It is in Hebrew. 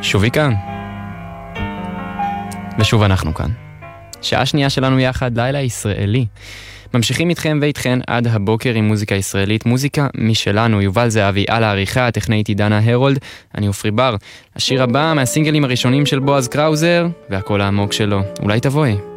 שובי כאן. ושוב אנחנו כאן. שעה שנייה שלנו יחד, לילה ישראלי. ממשיכים איתכם ואיתכן עד הבוקר עם מוזיקה ישראלית, מוזיקה משלנו. יובל זהבי על העריכה, הטכנאית עידנה הרולד, אני אופרי בר. השיר הבא מהסינגלים הראשונים של בועז קראוזר, והקול העמוק שלו. אולי תבואי.